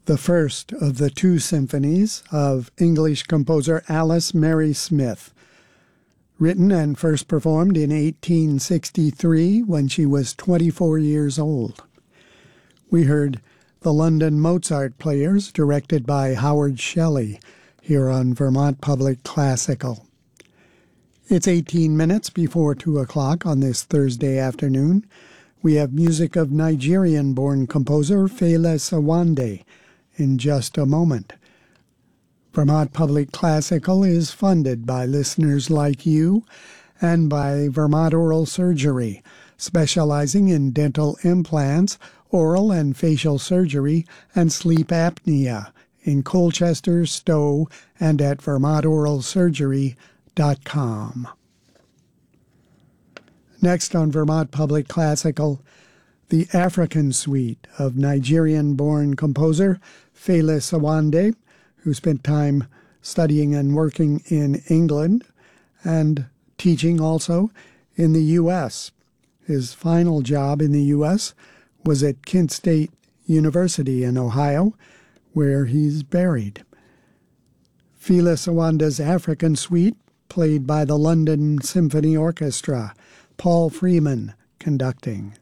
the first of the two symphonies of English composer Alice Mary Smith, written and first performed in 1863 when she was 24 years old. We heard The London Mozart Players, directed by Howard Shelley, here on Vermont Public Classical. It's 18 minutes before 2 o'clock on this Thursday afternoon. We have music of Nigerian-born composer Fela Sawande in just a moment. Vermont Public Classical is funded by listeners like you and by Vermont Oral Surgery, specializing in dental implants, oral and facial surgery, and sleep apnea in Colchester, Stowe, and at vermontoralsurgery.com. Next on Vermont Public Classical, the African Suite of Nigerian-born composer Fela Sawande, who spent time studying and working in England and teaching also in the U.S. His final job in the U.S. was at Kent State University in Ohio, where he's buried. Fela Sawande's African Suite, played by the London Symphony Orchestra, Paul Freeman conducting.